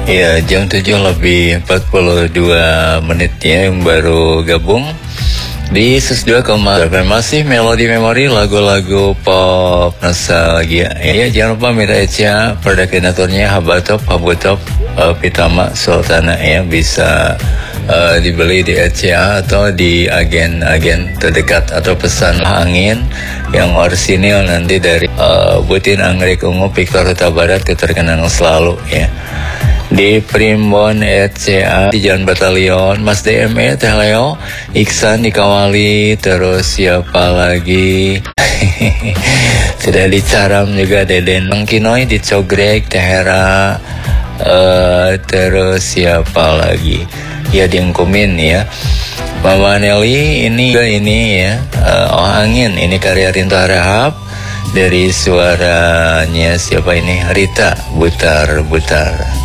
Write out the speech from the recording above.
Ya, jam 7 lebih 42 menit ya yang baru gabung di 102,8. Masih Melodi Memori, lagu-lagu pop nostalgia. Ya, jangan lupa Mira Echa, produk kreatornya Habatop, Pitama Sultana ya, bisa dibeli di Echa atau di agen-agen terdekat, atau pesan angin yang orisinil nanti dari Butin Anggrek Ungu Victor Huta Barat, keterkenaan selalu ya. Di Primbon ECA di Jalan Batalion, Mas DME, Teh Leo, Iksan dikawali, terus siapa lagi? Sudah dicaram juga Deden Mangkinoi, dicogrek, Teh Hera, terus siapa lagi? Ya diengkumin ya. Mama Nelly ini ya, Oh Angin, ini karya Rinto Harahap. Dari suaranya siapa ini? Rita Butar.